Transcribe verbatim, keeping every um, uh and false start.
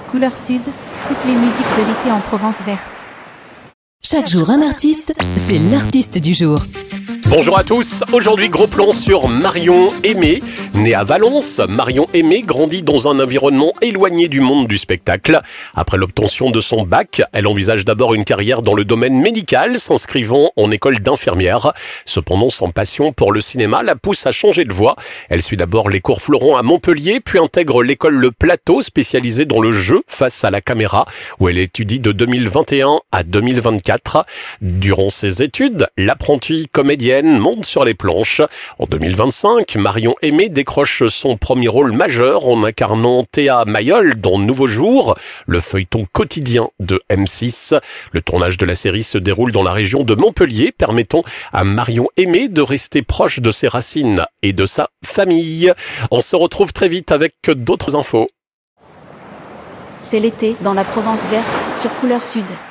Couleur Sud, toutes les musiques de l'été en Provence verte. Chaque jour un artiste, c'est l'artiste du jour. Bonjour à tous, aujourd'hui gros plan sur Marion Aimée. Née à Valence, Marion Aimée grandit dans un environnement éloigné du monde du spectacle. Après l'obtention de son bac, elle envisage d'abord une carrière dans le domaine médical, s'inscrivant en école d'infirmière. Cependant, son passion pour le cinéma la pousse à changer de voie. Elle suit d'abord les cours Florent à Montpellier, puis intègre l'école Le Plateau, spécialisée dans le jeu face à la caméra, où elle étudie de deux mille vingt et un à deux mille vingt-quatre. Durant ses études, l'apprentie comédienne monte sur les planches. En deux mille vingt-cinq, Marion Aimée décroche son premier rôle majeur en incarnant Théa Mayol dans Nouveau Jour, le feuilleton quotidien de M six. Le tournage de la série se déroule dans la région de Montpellier, permettant à Marion Aimée de rester proche de ses racines et de sa famille. On se retrouve très vite avec d'autres infos. C'est l'été dans la Provence verte sur Couleur Sud.